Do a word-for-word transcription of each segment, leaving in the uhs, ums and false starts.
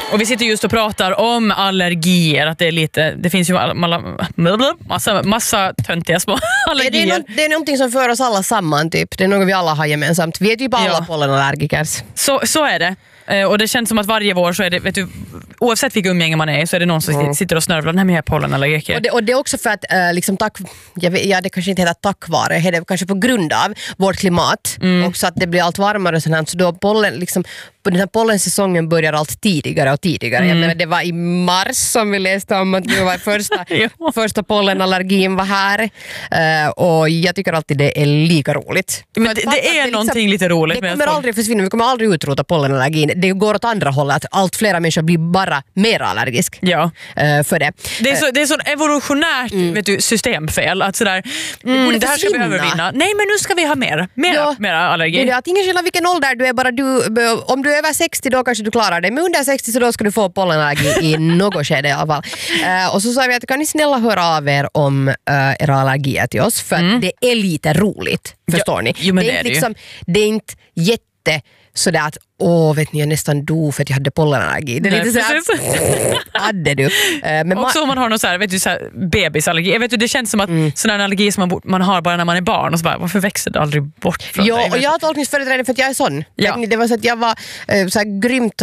Och vi sitter just och pratar om allergier, att det är lite, det finns ju alla, massa, massa töntiga små allergier. Det är, no, det är någonting som för oss alla samman typ. Det är något vi alla har gemensamt. Vi är typ alla ja. pollenallergikers. Så, så är det. Och det känns som att varje vår så är det, vet du, oavsett vilka umgänge man är så är det någon som mm. sitter och snörvlar. Nej, men jag är pollenallergiker. Och det, och det är också för att äh, liksom tack, jag vet, ja, det kanske inte heter tack vare, det är kanske på grund av vårt klimat mm. också att det blir allt varmare och sånt, så då pollen liksom den här pollensäsongen börjar allt tidigare och tidigare. Mm. Jag menar, det var i mars som vi läste om att det var första, första pollenallergin var här. Uh, och jag tycker alltid det är lika roligt. Men det, det är det någonting liksom, lite roligt. Det kommer aldrig försvinna, vi kommer aldrig utrota pollenallergin. Det går åt andra hållet, att allt fler människor blir bara mer allergisk ja. uh, för det. Det är så, det är så evolutionärt mm. vet du, systemfel. Att sådär, mm, det, det här ska vi övervinna. Nej, men nu ska vi ha mer. Mer, ja. mer allergi. Det är att ingen skillnad vilken ålder du är, bara du, om du är över sextio då kanske du klarar det, men under sextio så då ska du få pollenallergi i något skede i alla fall. Uh, och så sa vi att kan ni snälla höra av er om uh, era allergier till oss, för mm. det är lite roligt, förstår ja, ni? Jo, men det, är det, är inte det, liksom, det är inte jätte sådär att åh, vet ni, jag nästan dog för att jag hade pollenallergi. Det är nej, lite såhär, hade du. Uh, men också ma- om man har någon så här, vet du, så här, bebisallergi. Jag vet du, det känns som att mm. sån här allergi som man, man har bara när man är barn och så bara, varför växer det aldrig bort från jo, dig? Och jag har tolkningsföreträde för att jag är sån. Ja. Det var så att jag var uh, så här grymt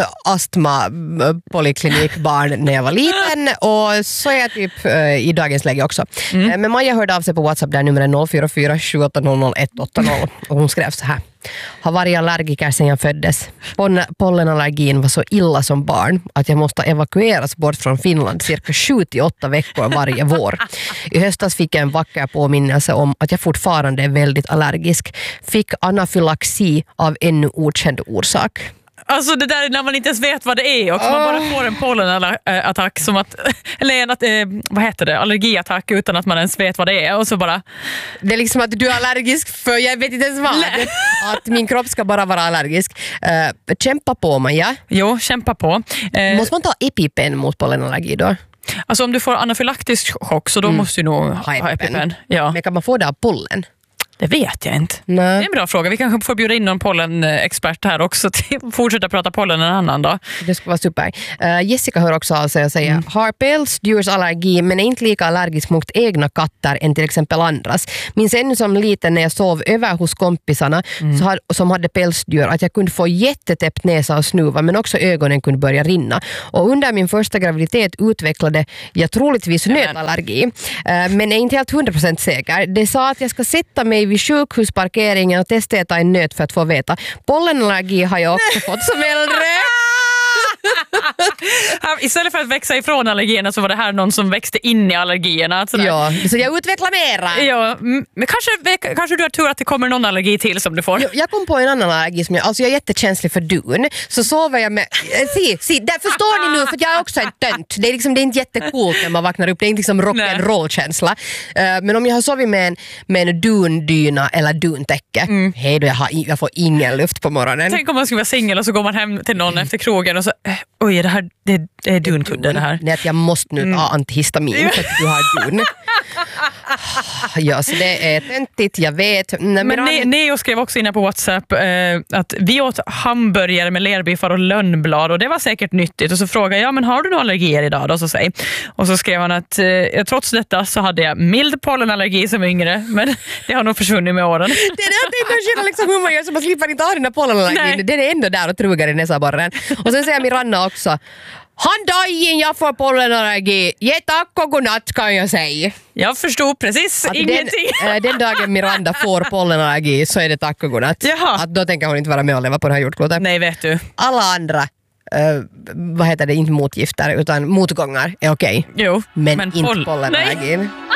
astma-poliklinikbarn när jag var liten och så är jag typ uh, i dagens läge också. Mm. Uh, men Maja hörde av sig på WhatsApp där nummer noll fyra fyra sju åtta noll noll ett åtta noll och hon skrev så här: har varit allergiker sedan jag föddes. Pollenallergin var så illa som barn att jag måste evakueras bort från Finland cirka sju till åtta veckor varje vår. I höstas fick jag en vacker påminnelse om att jag fortfarande är väldigt allergisk. Fick anafylaxi av ännu okänd orsak. Alltså det där när man inte ens vet vad det är och oh. man bara får en pollenattack som att, eller en att, eh, vad heter det, allergiattack utan att man ens vet vad det är och så bara... Det är liksom att du är allergisk för jag vet inte ens vad. Att min kropp ska bara vara allergisk. Uh, kämpa på man, ja? Jo, kämpa på. Uh, Måste man ta EpiPen mot pollenallergi då? Alltså om du får anafylaktisk chock så då mm. måste du nog ha EpiPen. EpiPen. Ja. Men kan man få det av pollen? Det vet jag inte. Nej. Det är en bra fråga. Vi kanske får bjuda in någon pollenexpert här också till att fortsätta prata pollen en annan dag. Det skulle vara super. Uh, Jessica hör också av sig och säger mm. har pälsdjursallergi men är inte lika allergisk mot egna katter än till exempel andras. Minns ännu som liten när jag sov över hos kompisarna mm. så had, som hade pälsdjur att jag kunde få jättetäppt näsa och snuva men också ögonen kunde börja rinna. Och under min första graviditet utvecklade jag troligtvis nötallergi. Uh, men är inte helt hundra procent säker. Det sa att jag ska sätta mig vid sjukhusparkeringen och testa att ta en nöt för att få veta. Pollenallergi har jag också fått som äldre. Istället för att växa ifrån allergierna så var det här någon som växte in i allergierna. Sådär. Ja, så jag utvecklar mera. Ja, men kanske, kanske du har tur att det kommer någon allergi till som du får. Jag, jag kom på en annan allergi som jag, alltså jag är jättekänslig för dun. Så sover jag med, äh, se, se, där förstår ni nu för jag är också en tönt. Det är liksom, det är inte jättecoolt när man vaknar upp, det är inte liksom rock'n'roll-känsla. Uh, men om jag har sovit med en, med en dundyna eller duntäcke, mm. hej då, jag, har, jag får ingen luft på morgonen. Tänk om man skulle vara singel och så går man hem till någon mm. efter krogen och så, oj, det här det, det är dunkudden det här. Det är att jag måste nu ta antihistamin för att du har dun. Ja, så det är töntigt, jag vet. Nej, men ne- Neo skrev också inne på WhatsApp eh, att vi åt hamburgare med lerbiffar och lönnblad och det var säkert nyttigt. Och så frågade jag, men har du några allergier idag? Och så, säg. Och så skrev han att eh, trots detta så hade jag mild pollenallergi som yngre, men det har nog försvunnit med åren. Det är det att det är liksom hur man gör så man slipper inte ha den där pollenallergin. Det är ändå där och trugar i näsaborren. Och sen säger Miranda också, han dagen jag får pollenallergi. Ge tack och godnatt kan jag säga. Jag förstod precis att ingenting. Den, äh, den dagen Miranda får pollenallergi så är det tack och godnatt. Jaha. Att då tänker hon inte vara med och leva på det här jordklotet. Nej, vet du. Alla andra, äh, vad heter det, inte motgifter utan motgångar är okej. Jo. Men, men inte pol- pollenallergin.